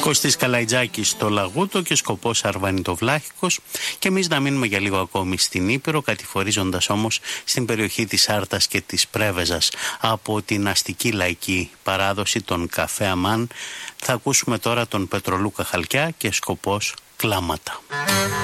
Κωστής Καλαϊτζάκης στο Λαγούτο και σκοπός Αρβανιτοβλάχικος, και εμείς να μείνουμε για λίγο ακόμη στην Ήπειρο, κατηφορίζοντας όμως στην περιοχή της Άρτας και της Πρέβεζας. Από την αστική λαϊκή παράδοση, τον Καφέ Αμάν, θα ακούσουμε τώρα τον Πετρολούκα Χαλκιά και σκοπός Κλάματα.